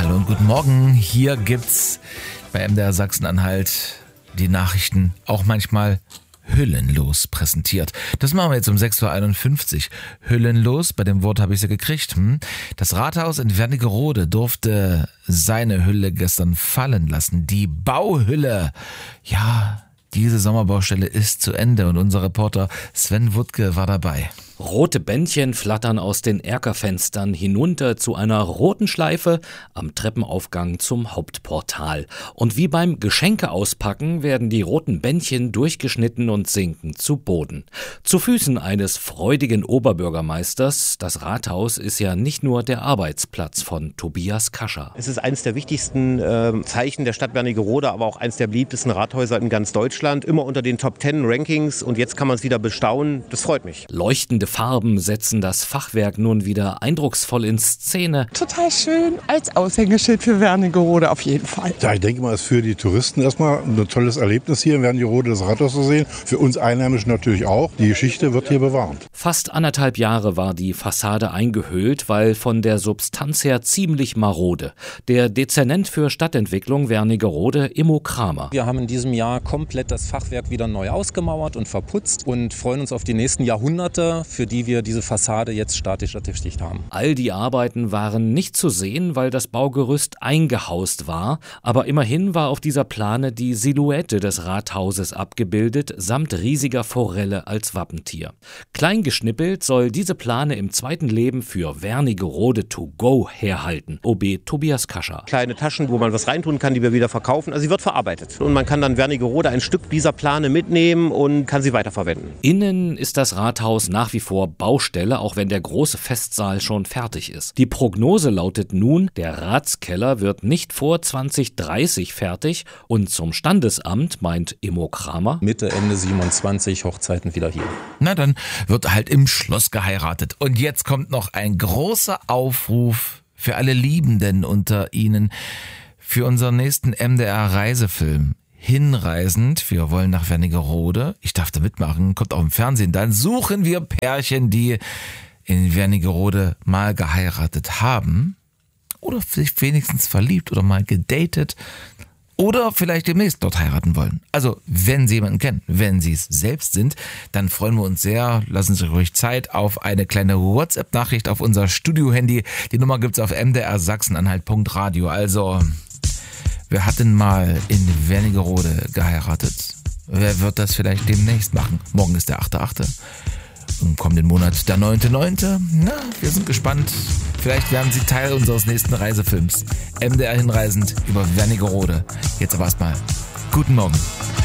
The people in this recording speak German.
Hallo und guten Morgen. Hier gibt's bei MDR Sachsen-Anhalt die Nachrichten auch manchmal hüllenlos präsentiert. Das machen wir jetzt um 6.51 Uhr. Hüllenlos, bei dem Wort habe ich sie gekriegt. Das Rathaus in Wernigerode durfte seine Hülle gestern fallen lassen. Die Bauhülle. Ja, diese Sommerbaustelle ist zu Ende und unser Reporter Sven Wuttke war dabei. Rote Bändchen flattern aus den Erkerfenstern hinunter zu einer roten Schleife am Treppenaufgang zum Hauptportal. Und wie beim Geschenke-Auspacken werden die roten Bändchen durchgeschnitten und sinken zu Boden. Zu Füßen eines freudigen Oberbürgermeisters. Das Rathaus ist ja nicht nur der Arbeitsplatz von Tobias Kascher. Es ist eines der wichtigsten Zeichen der Stadt Wernigerode, aber auch eines der beliebtesten Rathäuser in ganz Deutschland. Immer unter den Top 10 Rankings und jetzt kann man es wieder bestaunen. Das freut mich. Leuchtende Farben setzen das Fachwerk nun wieder eindrucksvoll in Szene. Total schön, als Aushängeschild für Wernigerode auf jeden Fall. Ja, ich denke mal, es ist für die Touristen erstmal ein tolles Erlebnis hier in Wernigerode, das Rathaus zu sehen. Für uns Einheimischen natürlich auch. Die Geschichte wird hier bewahrt. Fast 1,5 Jahre war die Fassade eingehüllt, weil von der Substanz her ziemlich marode. Der Dezernent für Stadtentwicklung Wernigerode, Immo Kramer. Wir haben in diesem Jahr komplett das Fachwerk wieder neu ausgemauert und verputzt und freuen uns auf die nächsten Jahrhunderte, für die wir diese Fassade jetzt statisch ertüchtigt haben. All die Arbeiten waren nicht zu sehen, weil das Baugerüst eingehaust war, aber immerhin war auf dieser Plane die Silhouette des Rathauses abgebildet, samt riesiger Forelle als Wappentier. Klein geschnippelt soll diese Plane im zweiten Leben für Wernigerode to go herhalten. OB Tobias Kascher. Kleine Taschen, wo man was reintun kann, die wir wieder verkaufen. Also sie wird verarbeitet. Und man kann dann Wernigerode ein Stück dieser Plane mitnehmen und kann sie weiterverwenden. Innen ist das Rathaus nach wie vor Baustelle, auch wenn der große Festsaal schon fertig ist. Die Prognose lautet nun, der Ratskeller wird nicht vor 2030 fertig und zum Standesamt, meint Immo Kramer, Mitte, Ende 27 Hochzeiten wieder hier. Na, dann wird halt im Schloss geheiratet. Und jetzt kommt noch ein großer Aufruf für alle Liebenden unter Ihnen für unseren nächsten MDR-Reisefilm. Hinreisend, wir wollen nach Wernigerode, ich darf da mitmachen, kommt auch im Fernsehen, dann suchen wir Pärchen, die in Wernigerode mal geheiratet haben oder sich wenigstens verliebt oder mal gedatet oder vielleicht demnächst dort heiraten wollen. Also, wenn Sie jemanden kennen, wenn Sie es selbst sind, dann freuen wir uns sehr. Lassen Sie sich ruhig Zeit auf eine kleine WhatsApp-Nachricht auf unser Studio-Handy. Die Nummer gibt's auf mdrsachsenanhalt.radio. Also, wer hat denn mal in Wernigerode geheiratet? Wer wird das vielleicht demnächst machen? Morgen ist der 8.8. Im kommenden Monat der 9.9. Na, wir sind gespannt. Vielleicht werden Sie Teil unseres nächsten Reisefilms. MDR hinreisend über Wernigerode. Jetzt aber erstmal guten Morgen.